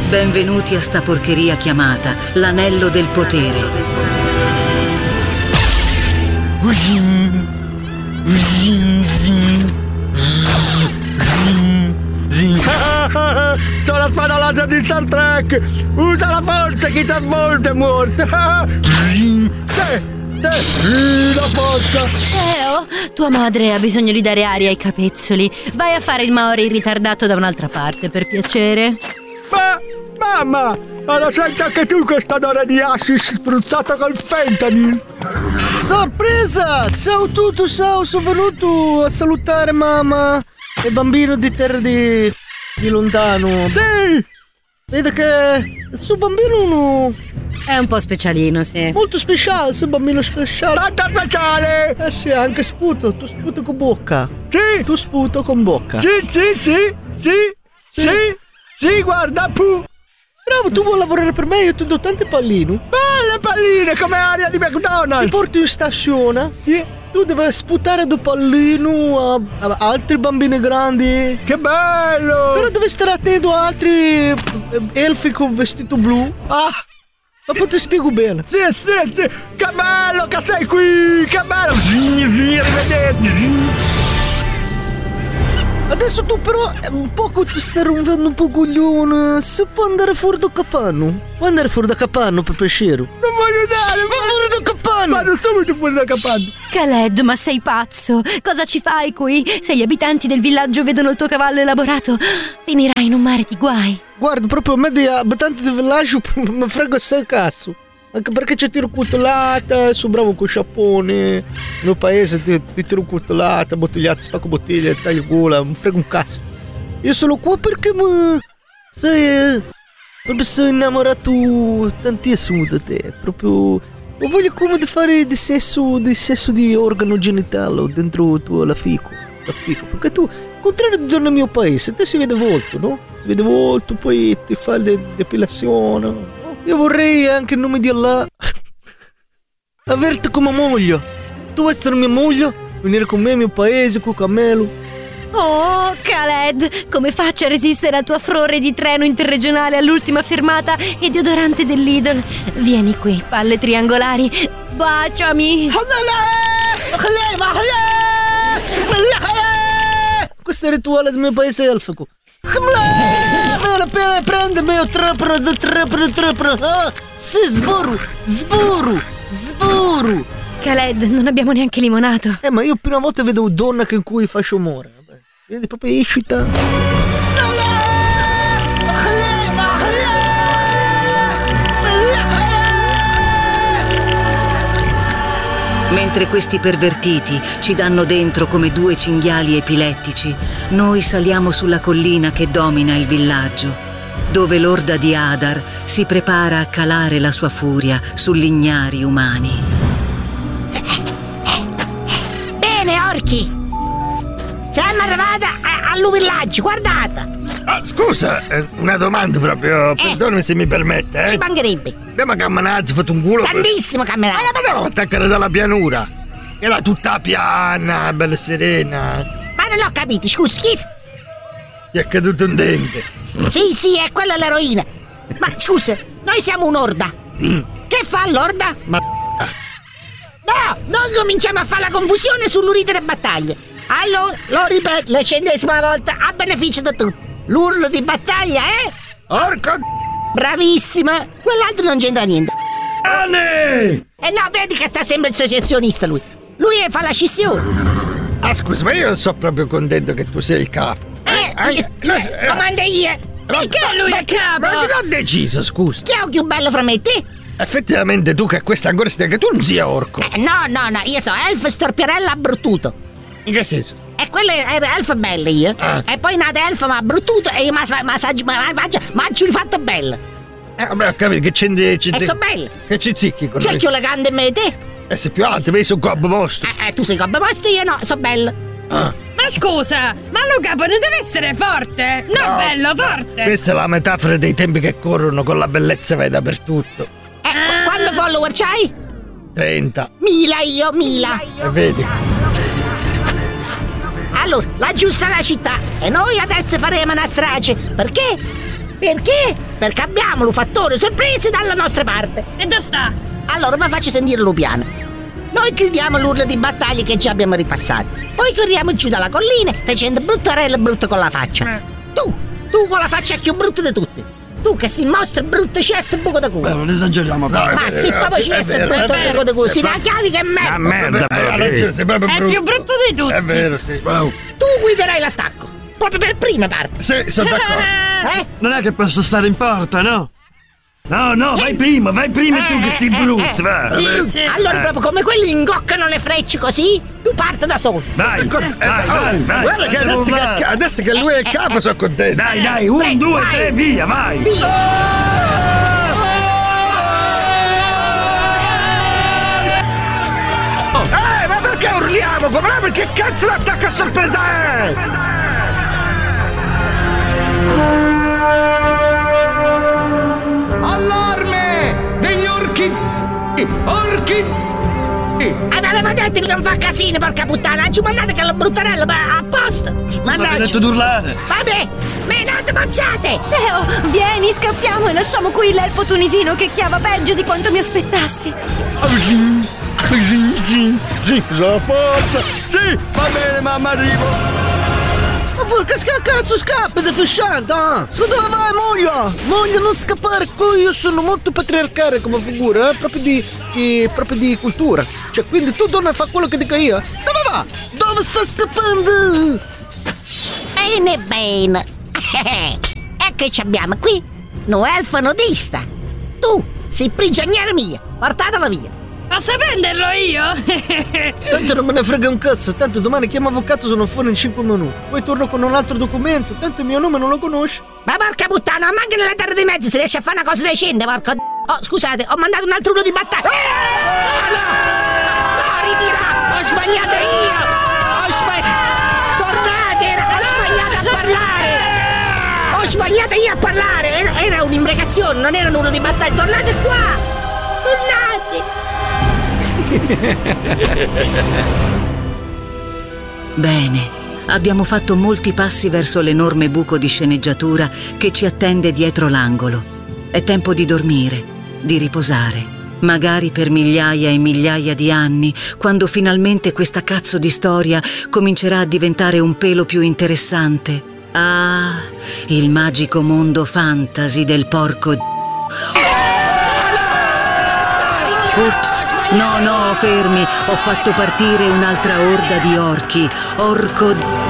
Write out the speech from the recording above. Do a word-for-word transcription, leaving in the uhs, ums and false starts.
Benvenuti a sta porcheria chiamata l'anello del potere. C'ho la spada laser di Star Trek! Usa la forza, chi t'ha volta è morto! Te, te, la forza! Eh, oh, tua madre ha bisogno di dare aria ai capezzoli. Vai a fare il Maori ritardato da un'altra parte, per piacere. Ma, mamma! Allora senti anche tu questa odore di hashish spruzzato col fentanyl! Sorpresa! Ciao tutto, ciao, sono venuto a salutare mamma e bambino di terra di... di lontano. Sì! Vede che questo bambino uno... È un po' specialino, sì. Molto speciale, questo bambino speciale. Tanto speciale! Eh sì, anche sputo, tu sputo con bocca. Sì! Tu sputo con bocca. Sì, sì, sì, sì, sì, sì, sì, guarda, pu! Bravo, tu vuoi lavorare per me? Io ti do tante palline. Belle palline come aria di McDonald's! Ti porto in stazione. Sì. Tu devi sputare do pallino a, a altri bambini grandi. Che bello! Però devi stare attento a altri eh, elfi con vestito blu. Ah! Ma poi ti spiego bene. Sì, sì, sì! Che bello che sei qui! Che bello! Sì, sì, arrivederci! Sì. Adesso tu però è un poco ti stai rompendo un po' coglione. Se può andare fuori da capanno. Puoi andare fuori da capanno per piacere. Non voglio andare! Ma fuori da capanno! Vado subito fuori da capanno! Khaled, ma sei pazzo? Cosa ci fai qui? Se gli abitanti del villaggio vedono il tuo cavallo elaborato, finirai in un mare di guai. Guarda, proprio a me di abitanti del villaggio mi frega stai cazzo. Anche perché c'è tiro cultolata, sono bravo con sciappone. Nel paese ti, ti tiro cultolata, bottigliata, spacco bottiglie, taglio gola, mi frega un cazzo. Io sono qua perché mi... sai... proprio sono innamorato tantissimo di te. Proprio... ho voglia come di fare di sesso, di sesso di organo genitale dentro tu la fico. La fico. Perché tu, contrario del mio paese, te si vede volto, no? Si vede volto, poi ti fai le depilazione. Io vorrei anche in nome di Allah averti come moglie. Tu vuoi essere mia moglie? Venire con me al mio paese, con Camelo. Oh, Khaled, come faccio a resistere al tuo affrore di treno interregionale all'ultima fermata e deodorante dell'Idol? Vieni qui, palle triangolari, baciami. Questo è il rituale del mio paese elfico. Prendimi io trapro, trapro, trapro. Sì, sburu, sburu, sburu. Khaled, non abbiamo neanche limonato. Eh, ma io prima volta vedo una donna che in cui faccio amore. Vedi, proprio escita. Mentre questi pervertiti ci danno dentro come due cinghiali epilettici, noi saliamo sulla collina che domina il villaggio, dove l'orda di Hadar si prepara a calare la sua furia sugli ignari umani. Bene, orchi! Siamo arrivati al villaggio, guardate! Ah, scusa, una domanda proprio, Eh. perdonami se mi permette, eh? Ci mancherebbe! Abbiamo camminato, fatto un culo. Tantissimo camminato! Ma no, attaccare dalla pianura. Era tutta piana, bella serena. Ma non l'ho capito, scusa, chi? Ti è caduto un dente. Sì, sì, è quella l'eroina! Ma scusa, noi siamo un'orda! Mm. Che fa l'orda? Ma... No, non cominciamo a fare la confusione sull'urite delle battaglie! Allora, lo ripeto, l'ecentesima volta a beneficio di tutti! L'urlo di battaglia è... Orco... Bravissima! Quell'altro non c'entra niente! Cane! E no, vedi che sta sempre il secessionista lui! Lui fa la scissione! Ah, scusa, ma io non sono proprio contento che tu sia il capo. Eh, eh, io, no, io, eh, comanda io! Perché lui è il capo? Ma non ho deciso, scusa. Chi è il più bello fra me e te? Effettivamente tu che questa ancora stai che tu non sia orco. Eh, no, no, no, io sono elfo storpiarella abbruttuto! In che senso? E quello era elfo bello io. Ah. E poi nata elfo ma bruttuto e io ma massaggio ma mangio mangio il fatto bello. Eh, vabbè, ho capito che c'è... c'è E so bello. Che ci zicchi con Chi è noi? più elegante me e te? E sei più alto, ma io sono gobbo mostro. Eh, eh, tu sei cobbe mostro io no, so bello. Ah. Ma scusa, ma lo capo non deve essere forte? No, No. bello, forte! Questa è la metafora dei tempi che corrono, con la bellezza vai dappertutto. Eh, qu- quando follower c'hai? trenta. Mila io, mila. E vedi? Allora, laggiù sta la città e noi adesso faremo una strage. Perché? Perché? Perché abbiamo lo fattore sorprese dalla nostra parte. E dove sta? Allora vi faccio sentire lo piano. Noi gridiamo l'urlo di battaglia che già abbiamo ripassato. Poi corriamo giù dalla collina facendo bruttarella brutto con la faccia. Tu, tu con la faccia più brutta di tutte. Tu che si mostra brutto C S buco da culo. Beh, non esageriamo. Ma sì, proprio C S brutto buco da culo. Si dà chiavi che merda. merda, ragione, sei proprio È più brutto di tutti. È vero, sì. Wow. Tu guiderai l'attacco. Proprio per prima parte. Sì, sono d'accordo. Eh? Non è che posso stare in porta, no? No, no, vai prima, vai prima tu che sei brutto, va. Sì, sì. allora Eh. proprio come quelli ingoccano le frecce così, tu parti da solo. Vai, vai, vai, vai. Guarda che adesso che, adesso che lui è il capo sono contento. Dai, dai, un, Vai, due, vai. tre, via, vai. Eh, ma perché urliamo? Ma perché cazzo l'attacco a sorpresa è? Allarme! Degli orchi! Orchi! Eh, ma aveva detto di non fa casino, porca puttana. Ci mandate che lo bruttarello, ma a posto. Mi Mannaggia. avete detto d'urlare. Vabbè, menate mozzate. Teo, vieni, scappiamo e lasciamo qui l'elfo tunisino che chiava peggio di quanto mi aspettassi. Sì, sì, sì, la forza. Sì, va bene, mamma, arrivo. Ma porca sca- cazzo scappa da fasciata! Su dove vai, moglie? Moglie, non scappare qui, io sono molto patriarcale come figura, eh? proprio di, di proprio di cultura. Cioè, quindi tu torna a fare quello che dico io. Dove va? Dove sta scappando? Bene, bene. E che ci abbiamo qui? No elfo nudista. Tu sei prigioniera mia. Portatelo via. Posso prenderlo io? Tanto non me ne frega un cazzo, tanto domani chiamo avvocato, sono fuori in cinque minuti. Poi torno con un altro documento, tanto il mio nome non lo conosci. Ma porca puttana, ma anche nella terra dei mezzi si riesce a fare una cosa decente, porco d***o. Oh, scusate, ho mandato un altro uno di battaglia. Ah, no! No, ritira! Ho sbagliato io! Ho sbagliato! Tornate! Ho sbagliato a parlare! Ho sbagliato io a parlare! Era, era un'imprecazione, non era un uno di battaglia. Tornate qua! Tornate! Bene, abbiamo fatto molti passi verso l'enorme buco di sceneggiatura che ci attende dietro l'angolo. È tempo di dormire, di riposare. Magari per migliaia e migliaia di anni, quando finalmente questa cazzo di storia comincerà a diventare un pelo più interessante. Ah, il magico mondo fantasy del porco d***o. Ops, no, no, fermi, ho fatto partire un'altra orda di orchi. Orco d***o.